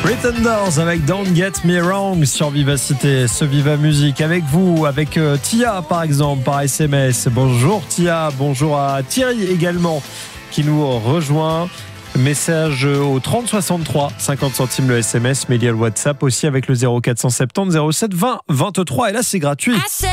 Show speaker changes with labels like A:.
A: Pretenders avec Don't Get Me Wrong sur Vivacité, ce Viva Musique avec vous, avec Tia par exemple par SMS. Bonjour Tia, bonjour à Thierry également qui nous rejoint. Message au 30 63, 50 centimes le SMS, mais il y a le WhatsApp aussi avec le 0470 07 20 23 et là c'est gratuit.